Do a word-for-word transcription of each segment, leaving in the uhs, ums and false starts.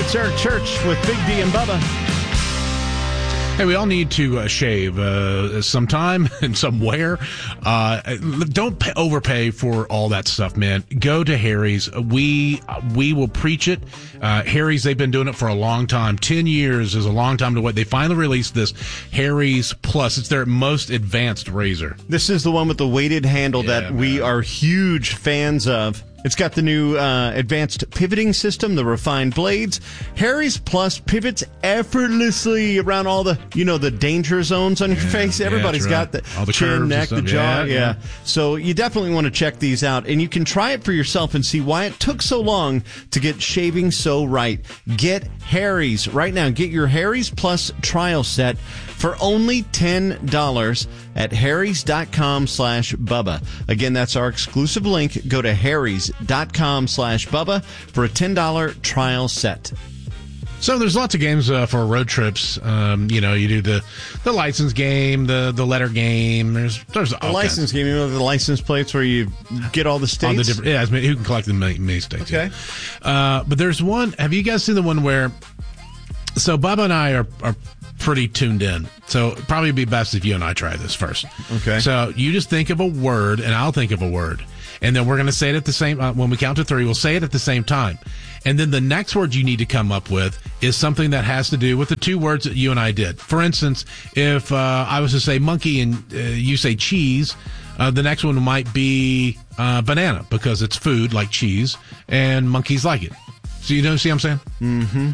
It's Eric Church with Big D and Bubba. Hey, we all need to uh, shave uh, sometime and somewhere. Uh, don't pay, overpay for all that stuff, man. Go to Harry's. We we will preach it. Uh, Harry's, they've been doing it for a long time. Ten years is a long time to wait. They finally released this Harry's Plus. It's their most advanced razor. This is the one with the weighted handle Yeah, that we man. are huge fans of. It's got the new uh, advanced pivoting system, the refined blades. Harry's Plus pivots effortlessly around all the, you know, the danger zones on your Yeah, face. yeah, Everybody's that's got right. the, All the curves chin, and neck, the stuff. jaw. Yeah, Yeah, yeah. So you definitely want to check these out. And you can try it for yourself and see why it took so long to get shaving so right. Get Harry's right now. Get your Harry's Plus trial set for only ten dollars at harrys.com slash Bubba. Again, that's our exclusive link. Go to harrys.com slash Bubba for a ten dollars trial set. So there's lots of games uh, for road trips. Um, you know, you do the, the license game, the, the letter game. There's there's The license game, you know, the license plates where you get all the states. on the different. Yeah, I mean, who can collect the many, many states? Okay. Yeah. Uh, but there's one. Have you guys seen the one where? So Bubba and I are are pretty tuned in. So it'd probably be best if you and I try this first. Okay. So you just think of a word, and I'll think of a word, and then we're going to say it at the same. Uh, when we count to three, we'll say it at the same time, and then the next word you need to come up with is something that has to do with the two words that you and I did. For instance, if uh, I was to say monkey and uh, you say cheese, uh, the next one might be uh, banana because it's food like cheese, and monkeys like it. So you know, see what I'm saying? Mm-hmm.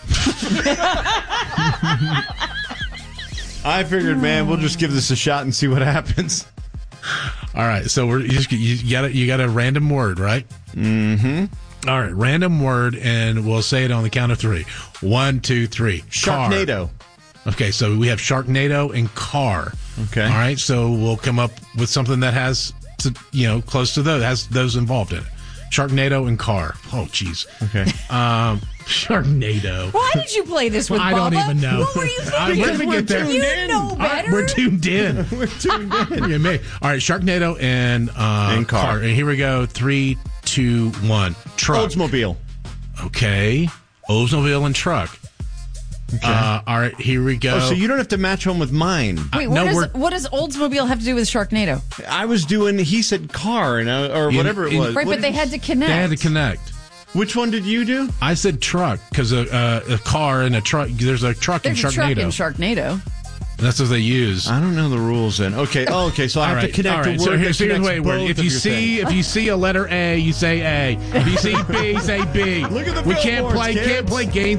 I figured, man, we'll just give this a shot and see what happens. All right, so we're you, just, you got a, you got a random word, right? Mm-hmm. All right, random word, and we'll say it on the count of three. One, two, three. Car. Sharknado. Okay, so we have Sharknado and car. Okay. All right, so we'll come up with something that has, to, you know, close to those, has those involved in it. Sharknado and car. Oh, jeez. Okay. Um, Sharknado. Why did you play this with I Bubba? don't even know. What were you I- thinking? where did we get there? You Tuned in. know All right, better. we're tuned in. We're tuned in. Yeah, me. All right, Sharknado and, uh, And car. And here we go. Three, two, one. Truck. Oldsmobile. Okay. Oldsmobile and truck. Okay. Uh, all right, here we go. Oh, so you don't have to match one with mine. Wait, Uh, what, no, does, we're- what does Oldsmobile have to do with Sharknado? I was doing, he said car, and I, or In- whatever it in- was. Right, What but they did had you- to connect. They had to connect. Which one did you do? I said truck because a, a, a car and a truck. There's a truck There's in a truck Sharknado. in Sharknado. That's what they use. I don't know the rules then. Okay. Oh, okay. So I All have right, to connect all right. a word So that here's, here's the connects way it works. both If of you your see things. if you see a letter A, you say A. If you see B, say B. Look at the We can't billboards, play kids. can't play games.